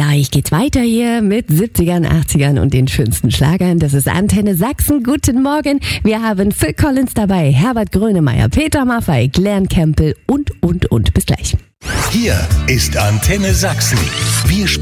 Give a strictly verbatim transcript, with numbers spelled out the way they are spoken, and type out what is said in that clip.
Gleich geht's weiter hier mit siebzigern, achtzigern und den schönsten Schlagern. Das ist Antenne Sachsen. Guten Morgen. Wir haben Phil Collins dabei, Herbert Grönemeyer, Peter Maffay, Glenn Campbell und, und, und. Bis gleich. Hier ist Antenne Sachsen. Wir